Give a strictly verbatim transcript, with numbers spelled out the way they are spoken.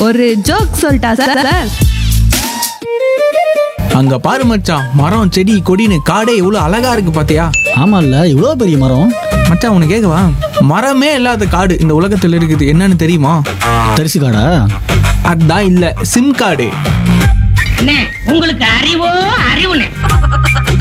ஒரு ஜோக் சொல்லிட்டா sir sir. அங்க பாரு மச்சான், மரம் செடி கொடின்னு காடே இவ்வளவு அழகா இருக்கு பாத்தியா? ஆமால்ல, இவ்வளோ பெரிய மரம். மச்சான் உனக்கு கேட்கவா, மரமே இல்லாத காடு இந்த உலகத்துல இருக்குது என்னன்னு தெரியுமா? தரிசு காடா? அதான் இல்ல, சிம் கார்டு. உங்களுக்கு அறிவோ அறிவுனே